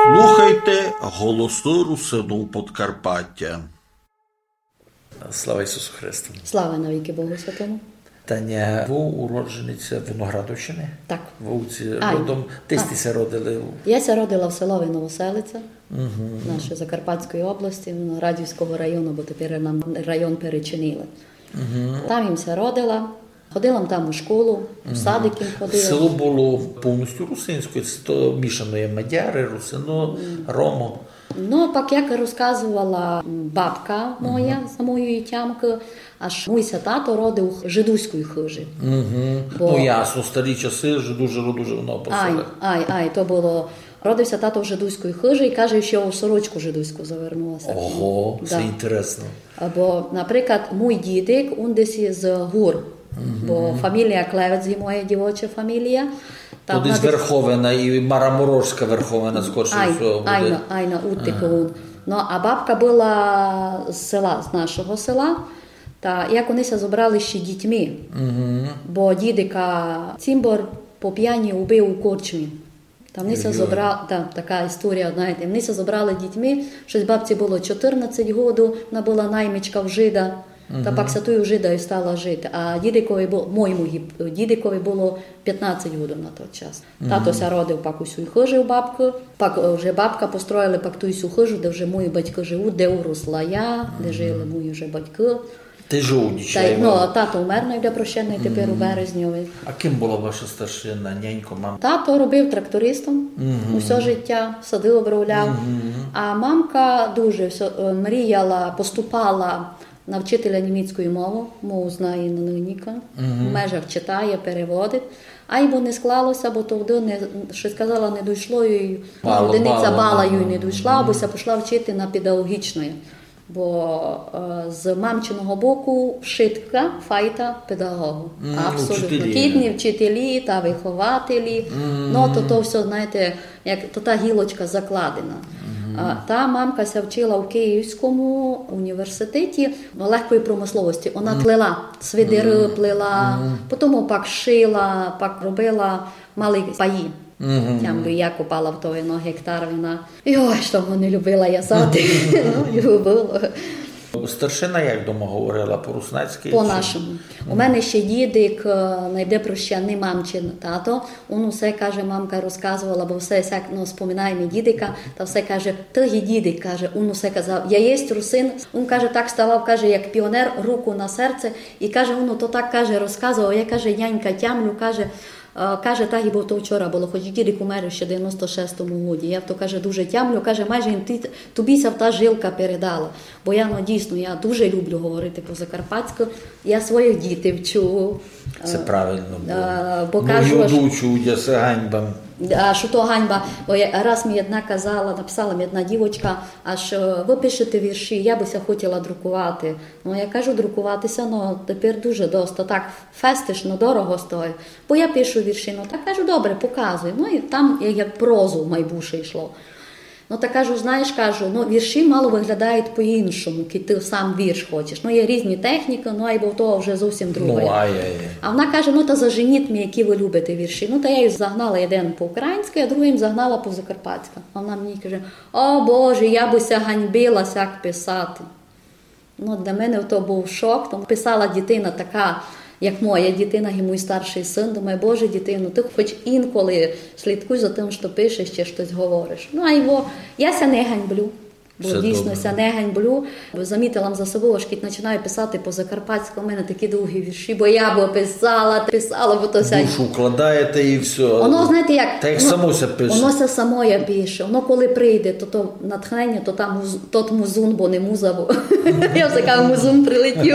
Слухайте голосу Русину Подкарпаття. Слава Ісусу Христу. Слава навіки Богу Святому. Таня, ви уроджениця Виноградовщини? Так. Вовці родом. Десь родили? Я родила в селові Новоселиця, нашої Закарпатської області, Радівського району, бо тепер нам район перечинили. Там їм родила. Ходила там у школу, в садики ходила. Село було повністю русинською, це то мішано є мадяри, русино, ромо. Ну, так як розказувала бабка моя, за моєю тямкою, аж мій тато родив жидуської хижі. Бо... Ну, ясно, старі часи, дуже воно посили. То було... Родився тато в жидуської хижі і каже, що у сорочку жидуську завернулася. Ого, це інтересно. Бо, наприклад, мій дідик, він десь з Гур. Бо фамілія Клевець є моя дівоча фамілія. Туди з Верховина і Мараморожська Верховина скорше всього буде. Айна, Уттиковун. Ну, а бабка була з села, з нашого села. Та як вони зібрали ще дітьми. Бо дідика Цимбор по п'яні убив у корчмі. Там вони зібрали, така історія, знаєте, вони зібрали дітьми, щось бабці було 14 років, вона була наймичка в жида. Та пак сатую жидою стала жити. А моєму дідикові було 15 років на той час. Тато ся родив пак усю хижу бабку. Пак вже бабка построїла пак ту усю хижу, де вже мої батьки живуть, де уросла я, де жили мої вже батьки. Ти жив нічого? Ну, тато умер найбільш прощений тепер у березньові. А ким була ваша старшина, нянько, мама? Тато робив трактористом усе життя, сади обробляв. А мамка дуже мріяла, поступала на вчителя німецької мови, мову знає ніка, в межах читає, переводить. А й бо не склалося, бо тоді, що сказала, не дійшло, одиниця бала їй не дійшла, бо пішла вчити на педагогічної. Бо з мамчиного боку вшитка, файта педагогу. Абсолютно. Кітні вчителі та вихователі. Ну, то все, знаєте, як то та гілочка закладена. Та мамка ся вчила в Київському університеті легкої промисловості. Вона плела, свидири плела, потім пак шила, пак робила малі паї. Там би я купала в той гектар вина. Ой, що не любила я сади. Любила. Старшина як дома говорила? По-руснацьки? По-нашому. У мене ще дідик, найдепрощений мамчин тато. Він усе, каже, мамка розказувала, бо все, споминає мій дідика, та все каже, ти є дідик, каже, він усе казав, я єсть русин. Він, каже, так ставав, каже, як піонер, руку на серце, і каже, він то так, каже, розказував, я, каже, нянька тямлю, каже, так і бо то вчора було, хоч дідик умер ще в 96-му році. Я то, каже, дуже тямлю, каже, майже тобі та жилка передала. Бо я, дійсно, я дуже люблю говорити по-закарпатську. Я своїх дітей вчу. Це правильно. Бо кажу, учу, я це ганьба. А що то ганьба? Бо раз мені одна казала, написала мені одна дівочка, аж ви пишете вірші, я бися хотіла друкувати. Ну, я кажу, друкуватися, тепер дуже досить, так, фестишно, дорого стоїть. Бо я пишу вірші, так кажу, добре, показуй. Ну, і там як прозу в майбуше йшло. Ну, так кажу, знаєш, вірші мало виглядають по-іншому, коли ти сам вірш хочеш. Є різні техніки, а й бо того вже зовсім друге. А вона каже, та заженіть мені, які ви любите вірші. Та я її загнала один по-українськи, а другим загнала по-закарпатськи. А вона мені каже, о Боже, я бися ганьбилася, як писати. Для мене то був шок. Там писала дитина така, як моя дитина і мій старший син, думаю, Боже, дитино, ти хоч інколи слідкуй за тим, що пишеш чи щось говориш. Я ся не ганьблю, бо все дійсно добре. Ся не ганьблю. Замітила за собою, що коли починаю писати по-закарпатську, у мене такі довгі вірші, бо я писала, бо то ся... Душу вкладаєте і все. Воно, знаєте, як... Та як само ся пише. Воно ся само я пише. Воно коли прийде, то натхнення, то там тот музун, бо не муза, бо я все кажу, музун прилетів.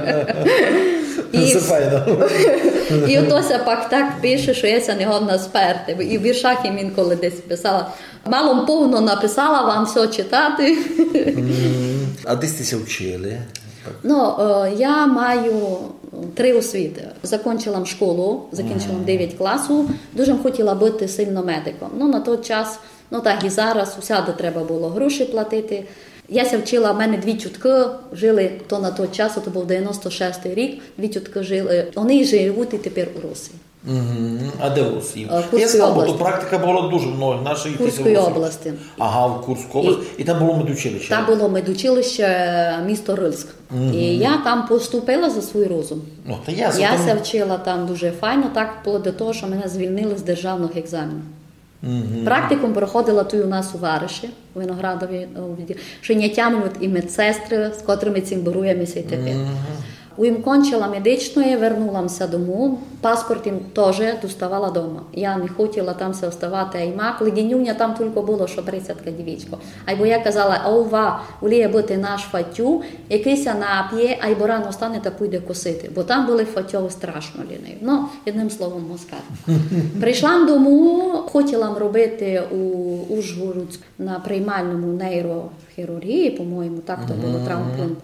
І отося пак так пише, що я ся не годна сперти. І в віршах я інколи десь писала. Малом повно написала вам все читати. А десь ти вчили? Я маю 3 освіти. Закінчила школу, закінчила 9 класу. Дуже хотіла бути сильно медиком. На той час, так і зараз, усяде треба було гроші платити. Я ся вчила, в мене 2 тітки жили, то на той час, то був 96-й рік, 2 тітки жили. Вони живуть і тепер у Росії. А де у Росії? Курської Я знав, бо області. то практика була дуже много наших. В Курської області. Ага, в Курську область. І там було медучилище. Там було медучилище місто Рильськ. І я там поступила за свій розум. Ну, та Я се вчила там дуже файно, так вплоть до того, що мене звільнили з державних екзаменів. Практикум проходила тут у нас у Вариші, у Виноградові, що не тямлють і медсестри, з котрими цим боруємося і тепер. Їм кончила медичної, вернулася дому, паспорт їм теж доставала вдома. Я не хотіла там се оставати, а йма, коли дінюня там тільки було, що 30 дівічко. Айбо я казала, ова, уліє бути наш фатю, якийсь нап'є, айбо рано стане та пойде косити. Бо там були фатьови страшно ліниві. Ну, одним словом, москаль. Прийшла дому, хотіла робити у Ужгород на приймальному нейрохірургії, по-моєму, так то було травмпункт.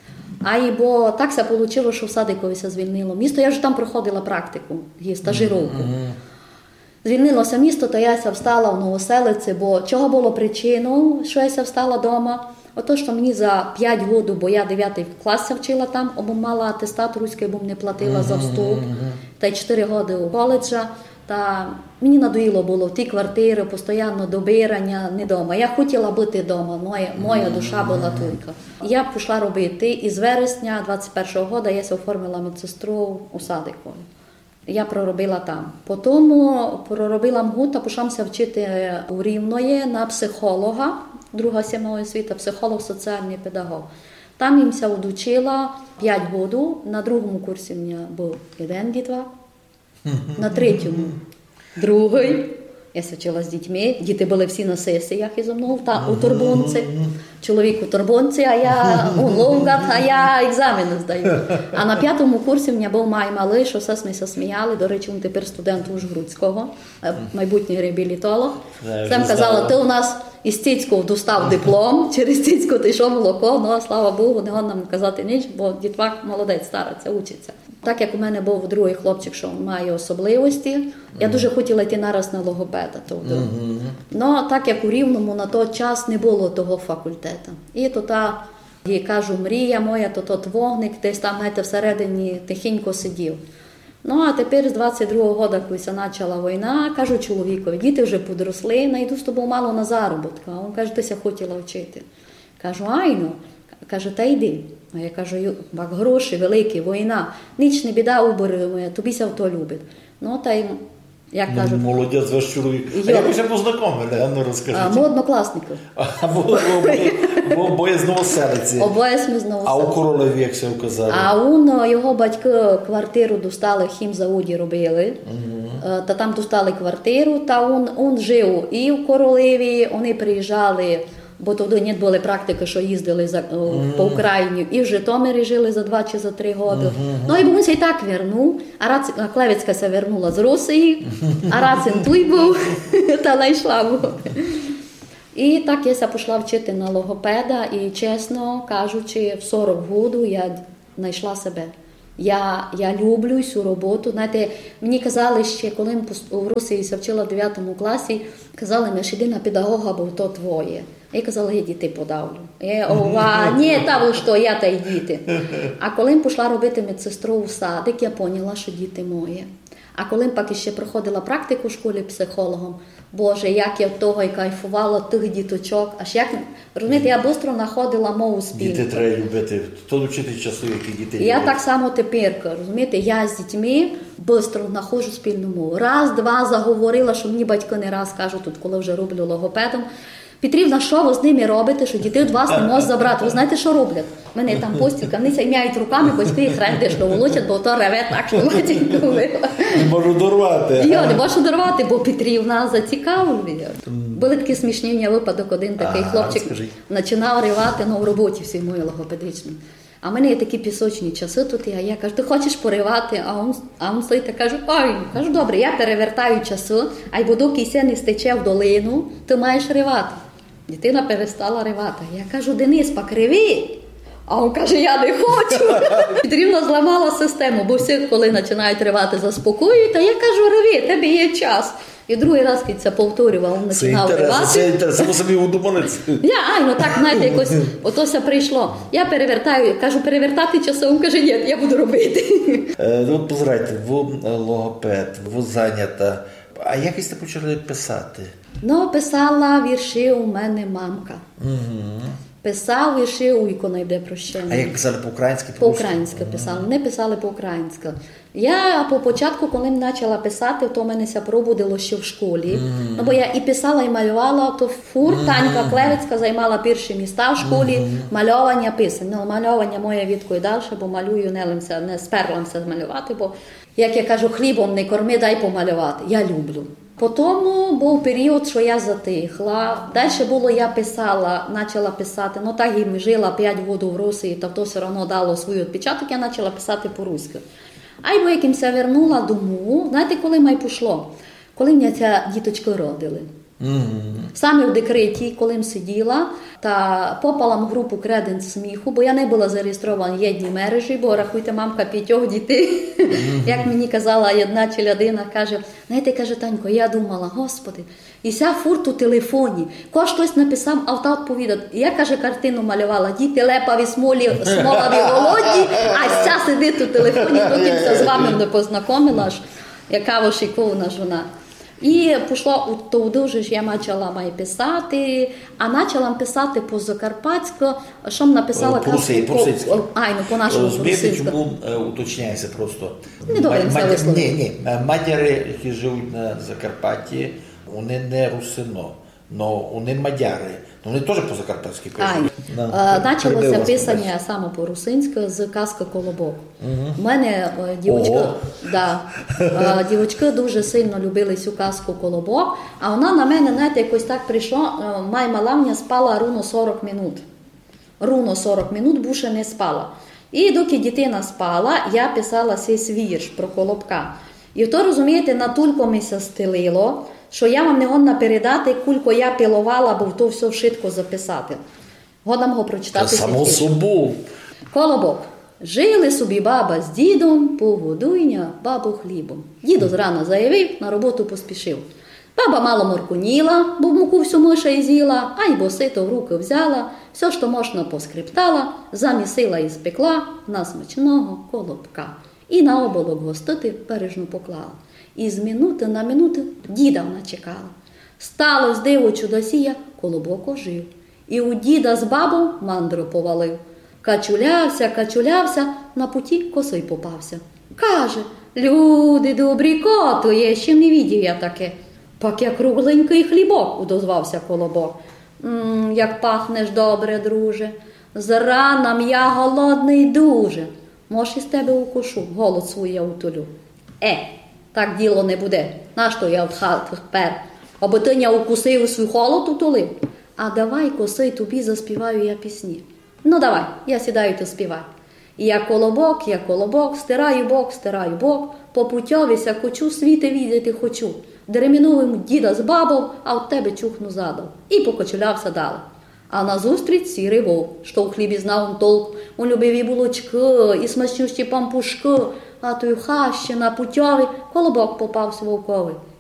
Бо так се вийшло, що в Садикові звільнило місто. Я вже там проходила практику, стажировку. Звільнилося місто, то я встала в Новоселиці, бо чого було причиною, що я встала вдома? Ото, що мені за 5 років, бо я 9 клас вчила там, або мала атестат руський, бо не платила за вступ, та й 4 роки у коледжа. Та мені надоїло було в тій квартирі, постійно добирання, не вдома. Я хотіла бути вдома, моя душа була тільки. Я пішла робити, і з вересня 21-го року я оформила медсестру у Садикові. Я проробила там. Потім проробила МГУ та пішла вчити у Рівної на психолога, друга сім'я освіта, психолог, соціальний педагог. Там їмся удучила 5 років, на другому курсі в мене був 1 дітвак. На третьому другий. Я вчила з дітьми. Діти були всі на сесіях ізо мною у Турбунці. Чоловік у Турбунці, а я у Лонгат, а я екзамени здаю. А на 5-му курсі в мене був май малий, що все ми сміяли. До речі, він тепер студент Ужгородського, майбутній реабілітолог. Сам казала, ти у нас із Цицького достав диплом, через Цицьку ти йшов молоко, ну, слава Богу, не гон нам казати ніч, бо дітвак молодець, стариться, учиться. Так як у мене був другий хлопчик, що має особливості, я дуже хотіла йти нараз на логопеда. Но так як у Рівному на той час не було того факультету. І то та, я кажу, мрія моя, то тот вогник, десь там, знаєте, всередині тихенько сидів. Ну, а тепер з 22-го року, коли почала війна, кажу чоловікові, діти вже підросли, найду з тобою мало на заробітку. А він каже, ти ся хотіла вчити. Кажу, айно. Каже, та йди. А я кажу, бак гроші великі, війна, ніч не біда, убери, тобі ся в то любить. Ну, та й, як кажуть... Молодець ваш чоловік. А як ви ще познайомили? Ну, розкажіть. Ми однокласники. Обоє з Новоселиці. Обоє ми з Новоселиці. А у Королеві, як все вказали? А його батьки квартиру достали, хімзаводі робили. Та там достали квартиру, та він жив і в Королеві, вони приїжджали, бо тоді не були практики, що їздили по Україні, і в Житомирі жили за 2 чи за 3 роки. Ну, і він се і так вернув, а Клевецька се вернула з Росії, а Рацин той був, та знайшла. І так я пішла вчити на логопеда, і, чесно кажучи, в 40 років я знайшла себе. Я люблю цю роботу. Знаєте, мені казали ще, коли в Росії я вчила в 9 класі, казали мені, що йди на педагога, бо то твоє. Я казала, я дітей подавлю. Ні, та ви що, я та й діти. А коли пішла робити медсестру у садик, я поняла, що діти мої. А коли пак ще проходила практику в школі психологом, Боже, як я в того і кайфувала тих діточок. Аж як, розумієте, я швидко знаходила мову спільну. Діти треба любити. Хто вчити часу, які діти Я люблять. так само тепер, розумієте, я з дітьми швидко знаходжу спільну мову. Раз, два заговорила, що мені батьки не раз кажуть, тут, коли вже роблю логопедом, Петрівна, що ви з ними робите, що дітей від вас не можуть забрати? Ви знаєте, що роблять? У мене там постілька, вони саймають руками, батьки їх рендешно волочать, бо то реве так, що матінку вила. Не можу дорвати. Я не можу дорвати, бо Петрівна зацікавлює. Були такі смішні в мене випадок, один такий хлопчик починав ривати, в роботі всій моїй логопедичній. А в мене є такі пісочні часи тут, а я кажу, ти хочеш поривати? А він стоїть і каже, ой, кажу, добре, я перевертаю часу, а й воду кися не стече в долину, ти маєш ривати. Дитина перестала ривати. Я кажу, Денис, пак риви. А він каже, я не хочу. Рівно зламала систему, бо всі, коли починають ривати, заспокоюють, а я кажу, реви, тебе є час. І другий раз, коли це повторював, він починав ривати. Це інтерес, це собі удуманець. Ну так, знаєте, якось, отося прийшло. Я перевертаю, кажу, перевертати часом, він каже, ні, я буду робити. От позирайте, ви логопед, ви зайнята. А як ви почали писати? Писала вірші у мене мамка. Писав вірші у «Ікона йде прощення». А як писали по-українськи? По-українськи писали, не писали по-українськи. Я по початку, коли почала писати, то в мене ся пробудило ще в школі. Бо я і писала, і малювала, то Танька Клевицька займала перші міста в школі, мальовання, писань. Мальовання моє відко і далі, бо малюю, не сперламся змалювати, бо, як я кажу, хлібом не корми, дай помалювати. Я люблю. Потім був період, що я затихла. Далі було, я писала, почала писати. Так і жила 5 років в Росії, то все одно дало свій відпечаток, я почала писати по-руськи. А й якимось я вернула дому. Знаєте, коли май пішло? Коли мене ця діточки родили. Саме в декреті, коли я сиділа, та попала в групу «Креденс сміху», бо я не була зареєстрована в єдній мережі, бо, рахуйте, мамка 5 дітей. Як мені казала одна челядина, каже, знаєте, каже, Танько, я думала, Господи, і ся фурт у телефоні, хтось написав, а та відповідає. Я, каже, картину малювала, діти лепаві, смолові, голодні, а ся сидить у телефоні, потім з вами не познайомила, яка вишикована жона. І пішло туди ж я почала писати, а почала писати по-закарпатську, що написала по-русинську. По-нашому по-русинську. Чому уточняється просто? Недобре це висловити. Ні, матері, які живуть на Закарпатті, вони не русино, але вони мадяри. Вони теж по-закарпатськи кажуть. Почалося писання саме по-русинську з казки «Колобок». У мене дівчатки дуже сильно любили цю казку «Колобок», а вона на мене, знаєте, якось так прийшла, моя малавня спала ровно 40 минут. Ровно 40 минут, більше не спала. І доки дитина спала, я писала цей вірш про Колобка. І то, розумієте, натулько мися стелило, що я вам не годна передати, кулько я пилувала, бо то все вшитко записати. Годна мого прочитати. Це само собою. Колобок. Жили собі баба з дідом, погодуйня бабу хлібом. Дідо зрана заявив, на роботу поспішив. Баба мало моркуніла, бо в муку всю миша і з'їла, а й бо сито в руки взяла, все, що можна поскриптала, замісила і спекла на смачного колобка. І на оболок гостити бережно поклала. І з минути на минуту діда вона чекала. Сталось диво чудосія, Колобок ожив. І у діда з бабою мандро повалив. Качулявся, на путі косой попався. Каже, люди добрі, коту є, ще не видів я таке. Пак я кругленький хлібок, удозвався Колобок. Як пахнеш добре, друже, зранам я голодний дуже. Може, із тебе укушу, голод свій я утолю. Так діло не буде. Нащо я в хату пер? Аби ти не укусив свій холод утолив? А давай, коси, тобі заспіваю я пісні. Давай, я сідаю, то співай. Я колобок, стираю бок, по путьовіся кочу, світи відати хочу. Деремінуємо діда з бабою, а от тебе чухну задом. І покочулявся далі. А назустріч сірий вовк, що в хлібі знав толк, у любиві булочки і смачнющі пампушки, а той хащі на путьові Колобок попався вовковий.